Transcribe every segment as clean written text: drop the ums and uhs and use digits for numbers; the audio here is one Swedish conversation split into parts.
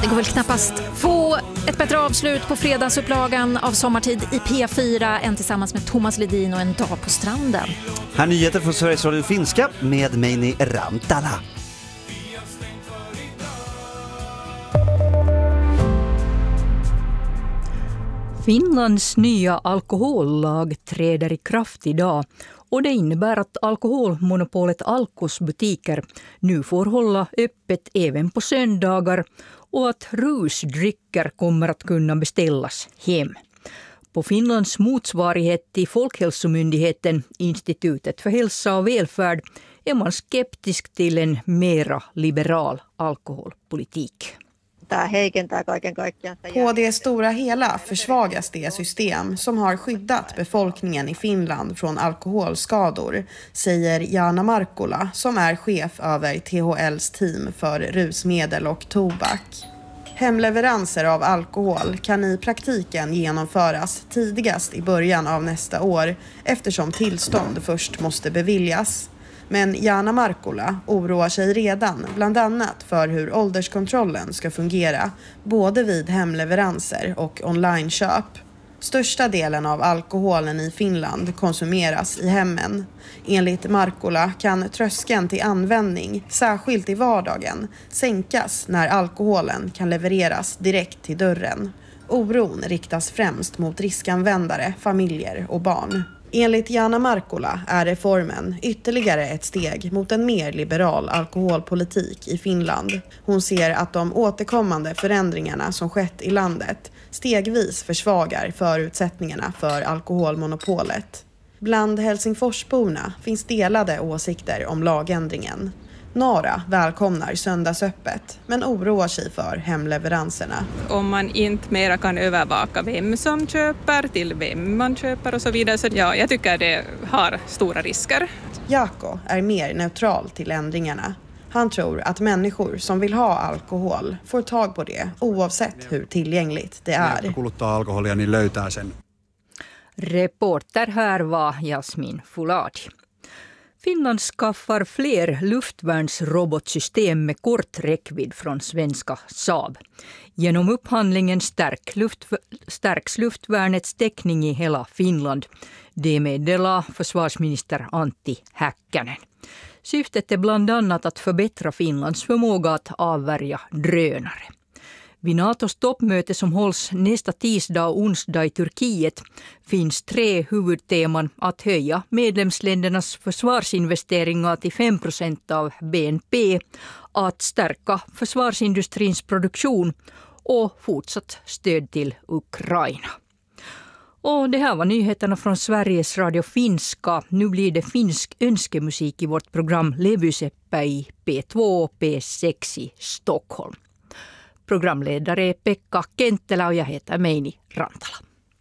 Det går väl knappast få ett bättre avslut på fredagsupplagan av Sommartid i P4 än tillsammans med Thomas Ledin och En dag på stranden. Här nyheter från Sveriges Radio Finska med Meini Rantala. Finlands nya alkohollag träder i kraft idag och det innebär att alkoholmonopolet Alkos butiker nu får hålla öppet även på söndagar och att rusdrycker kommer att kunna beställas hem. På Finlands motsvarighet till Folkhälsomyndigheten, Institutet för hälsa och välfärd, är man skeptisk till en mera liberal alkoholpolitik. På det stora hela försvagas det system som har skyddat befolkningen i Finland från alkoholskador, säger Jaana Markkula som är chef över THLs team för rusmedel och tobak. Hemleveranser av alkohol kan i praktiken genomföras tidigast i början av nästa år eftersom tillstånd först måste beviljas. Men Jaana Markkula oroar sig redan bland annat för hur ålderskontrollen ska fungera både vid hemleveranser och onlineköp. Största delen av alkoholen i Finland konsumeras i hemmen. Enligt Markkula kan tröskeln till användning, särskilt i vardagen, sänkas när alkoholen kan levereras direkt till dörren. Oron riktas främst mot riskanvändare, familjer och barn. Enligt Jaana Markkula är reformen ytterligare ett steg mot en mer liberal alkoholpolitik i Finland. Hon ser att de återkommande förändringarna som skett i landet stegvis försvagar förutsättningarna för alkoholmonopolet. Bland Helsingforsborna finns delade åsikter om lagändringen. Några välkomnar söndagsöppet men oroar sig för hemleveranserna. Om man inte mera kan övervaka vem som köper, till vem man köper och så vidare, så ja, jag tycker det har stora risker. Jaakko är mer neutral till ändringarna. Han tror att människor som vill ha alkohol får tag på det oavsett hur tillgängligt det är. Kuluttaa alkoholia niin löytää sen. Reporter här var Jasmin Fuladi. Finland skaffar fler luftvärnsrobotsystem med kort räckvidd från svenska Saab. Genom upphandlingen stärks luftvärnets täckning i hela Finland. Det meddelar försvarsminister Antti Häkkänen. Syftet är bland annat att förbättra Finlands förmåga att avvärja drönare. Vid NATOs toppmöte som hålls nästa tisdag och onsdag i Turkiet finns 3 huvudteman: att höja medlemsländernas försvarsinvesteringar till 5% av BNP, att stärka försvarsindustrins produktion och fortsatt stöd till Ukraina. Och det här var nyheterna från Sveriges Radio Finska. Nu blir det finsk önskemusik i vårt program Levyseppä i P2 och P6 i Stockholm. Programledare är Pekka Kenttälä och jag heter Meini Rantala.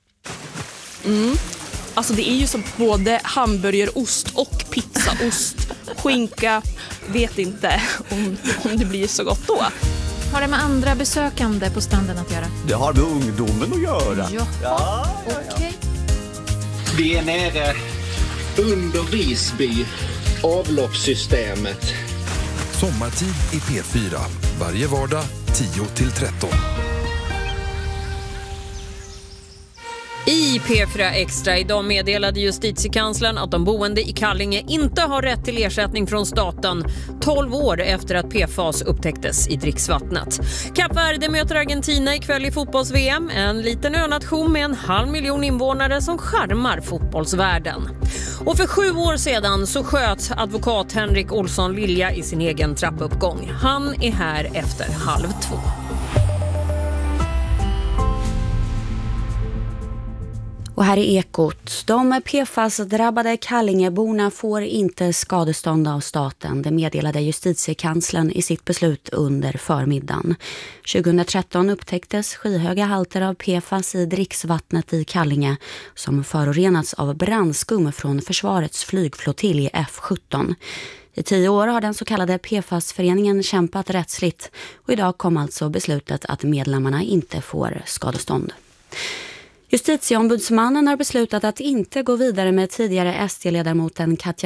Alltså det är ju som både hamburgerost och pizzaost, skinka, vet inte om det blir så gott då. Har det med andra besökande på stranden att göra? Det har med ungdomen att göra. Ja. Okej. Vi är nere under Visby, avloppssystemet. Sommartid i P4. Varje vardag 10-13. I P4 Extra idag meddelade justitiekanslern att de boende i Kallinge inte har rätt till ersättning från staten 12 år efter att PFAS upptäcktes i dricksvattnet. Kap Verde möter Argentina ikväll i fotbolls-VM, en liten önation med 500 000 invånare som charmar fotbollsvärlden. Och för 7 år sedan så sköt advokat Henrik Olsson Lilja i sin egen trappuppgång. Han är här efter 1:30. Och här är Ekot. De PFAS-drabbade Kallingeborna får inte skadestånd av staten. Det meddelade justitiekanslern i sitt beslut under förmiddagen. 2013 upptäcktes skyhöga halter av PFAS i dricksvattnet i Kallinge som förorenats av brandskum från försvarets flygflottilj F-17. I 10 år har den så kallade PFAS-föreningen kämpat rättsligt och idag kom alltså beslutet att medlemmarna inte får skadestånd. Justitieombudsmannen har beslutat att inte gå vidare med tidigare SD-ledamoten Katja